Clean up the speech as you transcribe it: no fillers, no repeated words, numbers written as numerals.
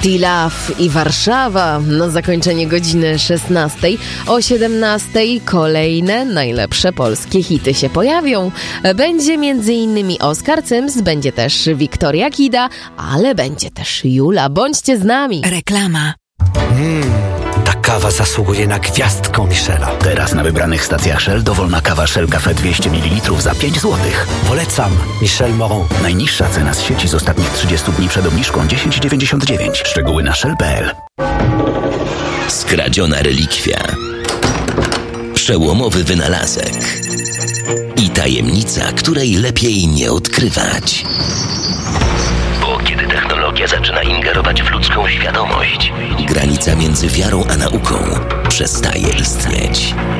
T-Love i Warszawa na zakończenie godziny 16. O 17 kolejne najlepsze polskie hity się pojawią. Będzie m.in. Oskar Cyms, będzie też Wiktoria Kida, ale będzie też Jula. Bądźcie z nami. Reklama. Ta kawa zasługuje na gwiazdkę Michela. Teraz na wybranych stacjach Shell dowolna kawa Shell Cafe 200 ml za 5 zł. Polecam Michel Moron. Najniższa cena z sieci z ostatnich 30 dni przed obniżką 10,99. Szczegóły na shell.pl. Skradziona relikwia, przełomowy wynalazek i tajemnica, której lepiej nie odkrywać. Bo kiedy technologia zaczyna ingerować w ludzką świadomość, granica między wiarą a nauką przestaje istnieć.